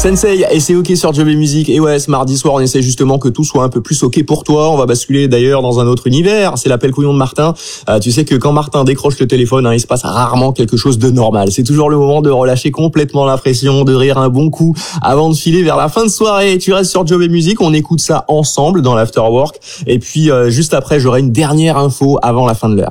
Sensei et c'est ok sur Job et Musique. Et ouais, ce mardi soir, on essaie justement que tout soit un peu plus ok pour toi. On va basculer d'ailleurs dans un autre univers. C'est l'appel couillon de Martin. Tu sais que quand Martin décroche le téléphone, il se passe rarement quelque chose de normal. C'est toujours le moment de relâcher complètement la pression, de rire un bon coup avant de filer vers la fin de soirée. Tu restes sur Job et Musique. On écoute ça ensemble dans l'afterwork. Et puis, juste après, j'aurai une dernière info avant la fin de l'heure.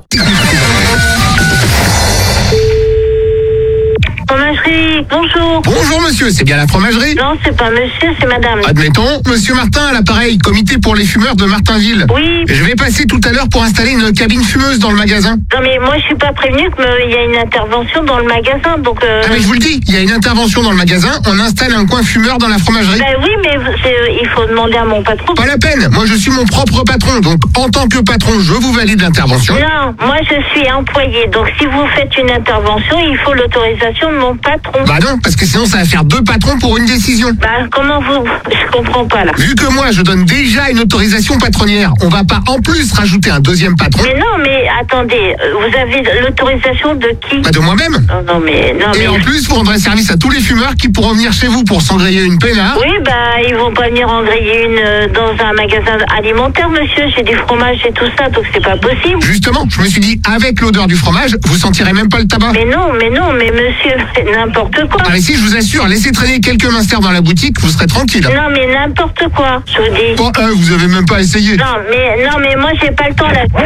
Fromagerie, bonjour. Bonjour monsieur, c'est bien la fromagerie? Non, c'est pas monsieur, c'est madame. Admettons, monsieur Martin à l'appareil, comité pour les fumeurs de Martinville. Oui. Je vais passer tout à l'heure pour installer une cabine fumeuse dans le magasin. Non mais moi je suis pas prévenue qu'il y a une intervention dans le magasin, donc... Ah mais je vous le dis, il y a une intervention dans le magasin, on installe un coin fumeur dans la fromagerie. Ben oui, mais il faut demander à mon patron. Pas la peine, moi je suis mon propre patron, donc en tant que patron, je vous valide l'intervention. Non, moi je suis employé, donc si vous faites une intervention, il faut l'autorisation de mon patron. Bah non, parce que sinon ça va faire deux patrons pour une décision. Bah comment vous... Je comprends pas là. Vu que moi je donne déjà une autorisation patronnière, on va pas en plus rajouter un deuxième patron. Mais non, mais attendez, vous avez l'autorisation de qui? Bah de moi-même. Non mais... Et en plus, vous rendrez service à tous les fumeurs qui pourront venir chez vous pour s'engrayer une peinard. Oui, bah ils vont pas venir engrailler une dans un magasin alimentaire, monsieur. J'ai du fromage et tout ça, donc c'est pas possible. Justement, je me suis dit, avec l'odeur du fromage, vous sentirez même pas le tabac. Mais non, mais monsieur, n'importe quoi. Ah mais si, je vous assure, laissez traîner quelques minsters dans la boutique, vous serez tranquille. Non, mais n'importe quoi, je vous dis. Bon, vous avez même pas essayé. Non, mais moi j'ai pas le temps là.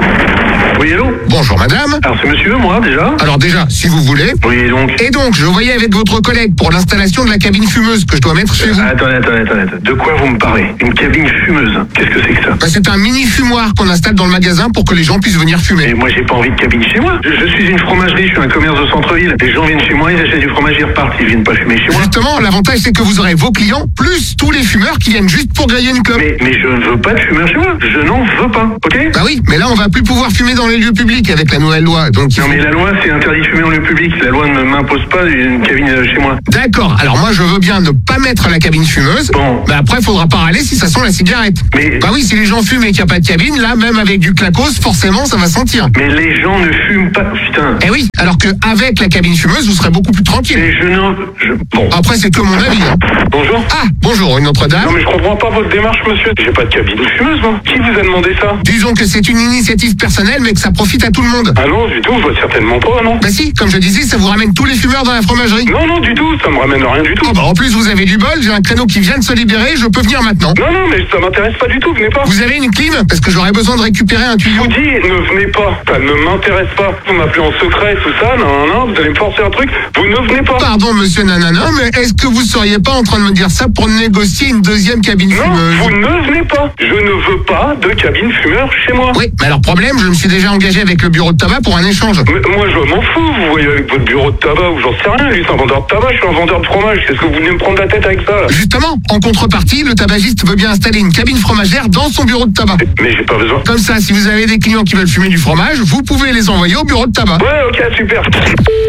Oui, allô? Bonjour madame. Alors c'est monsieur, moi, déjà? Alors déjà, si vous voulez. Oui, donc... Et donc, je voyais avec votre collègue pour l'installation de la cabine fumeuse que je dois mettre chez vous. Attendez. De quoi vous me parlez? Une cabine fumeuse? Qu'est-ce que c'est que ça? Bah, c'est un mini fumoir qu'on installe dans le magasin pour que les gens puissent venir fumer. Mais moi, j'ai pas envie de cabine chez moi. Je suis une fromagerie, je suis un commerce de centre-ville. Les gens viennent chez moi, ils achètent du fromage, ils repartent. Ils viennent pas fumer chez moi. Justement, l'avantage c'est que vous aurez vos clients, plus tous les fumeurs qui viennent juste pour griller une clope. Mais je ne veux pas de fumeur chez moi. Je n'en veux pas, ok? Bah oui, mais là on va plus pouvoir fumer dans les lieux publics avec la nouvelle loi. Donc Non, mais la loi, c'est interdit de fumer en lieu public. La loi ne m'impose pas une cabine chez moi. D'accord, alors moi je veux bien ne pas mettre la cabine fumeuse. Bon. Mais après faudra pas râler si ça sent la cigarette. Mais... Bah oui, si les gens fument et qu'il n'y a pas de cabine, là même avec du clacos, forcément ça va sentir. Mais les gens ne fument pas, putain. Eh oui, alors que avec la cabine fumeuse, vous serez beaucoup plus tranquille. Mais Bon. Après c'est que mon avis. Hein. Bonjour. Ah, bonjour, une autre dame. Non mais je comprends pas votre démarche, monsieur. J'ai pas de cabine fumeuse, moi. Qui vous a demandé ça? Disons que c'est une initiative personnelle mais que ça profite à tout le monde. Ah non, du tout, certainement pas, non. Bah si, comme je disais, ça vous ramène tous les fumeurs dans la fromagerie. Non, du tout, ça me ramène rien du tout. Oh bah en plus vous avez du bol, j'ai un créneau qui vient de se libérer, je peux venir maintenant. Non, mais ça m'intéresse pas du tout, venez pas. Vous avez une clim? Parce que j'aurais besoin de récupérer un Je tuyau. vous dis, ne venez pas. Ça ne m'intéresse pas. Vous m'appelez en secret, tout ça, non, vous allez me forcer un truc. Vous ne venez pas. Pardon monsieur Nanana, mais est-ce que vous seriez pas en train de me dire ça pour négocier une deuxième cabine Non, fumeuse? vous ne venez pas. Je ne veux pas de cabine fumeur chez moi. Oui, mais alors problème, je me suis déjà engagé avec le bureau de tabac pour un échange. Mais moi, je m'en fous. Vous voyez avec votre bureau de tabac ou j'en sais rien. Lui, c'est un vendeur de tabac, je suis un vendeur de fromage. Qu'est-ce que vous venez me prendre la tête avec ça, là? Justement, en contrepartie, le tabagiste veut bien installer une cabine fromagère dans son bureau de tabac. Mais j'ai pas besoin. Comme ça, si vous avez des clients qui veulent fumer du fromage, vous pouvez les envoyer au bureau de tabac. Ouais, ok, super.